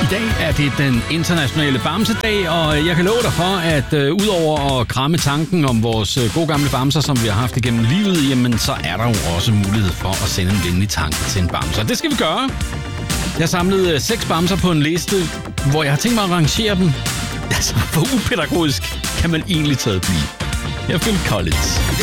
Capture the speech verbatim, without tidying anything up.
dag er det den internationale bamsedag, og jeg kan love dig for, at øh, udover at kramme tanken om vores øh, gode gamle bamser, som vi har haft igennem livet, jamen så er der jo også mulighed for at sende en venlig tanke til en bamser. Det skal vi gøre. Jeg har samlet øh, seks bamser på en liste, hvor jeg har tænkt mig at rangere dem. Altså, hvor upædagogisk kan man egentlig taget blive? Jeg er Phil Collins.